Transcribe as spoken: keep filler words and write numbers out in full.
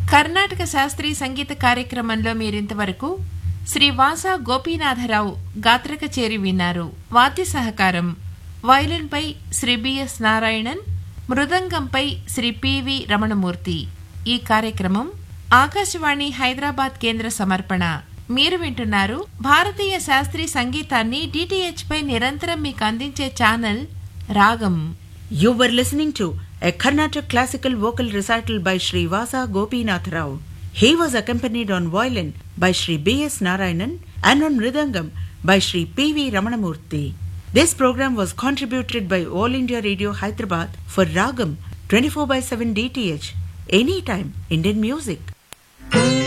కర్ణాటక శాస్త్రీయ సంగీత కార్యక్రమంలో మీరింతవరకు శ్రీ వాసా గోపీనాథరావు గాత్ర కచేరి విన్నారు. వాద్య సహకారం వయలిన్పై శ్రీ బిఎస్ నారాయణన్, మృదంగంపై శ్రీ పివి రమణమూర్తి. ఈ కార్యక్రమం ఆకాశవాణి హైదరాబాద్ కేంద్ర సమర్పణ. మీరు వింటున్నారు భారతీయ శాస్త్రీయ సంగీతాన్ని డిటిహెచ్ పై నిరంతరం మీకు అందించే ఛానల్ రాగం. You were listening to a Carnatic classical vocal recital by Sri Vasa Gopinath Rao. He was accompanied on violin by Sri B S Narayanan and on mridangam by Sri P V Ramanamurthy. This program was contributed by All India Radio Hyderabad for Ragam twenty-four by seven D T H. Anytime Indian music.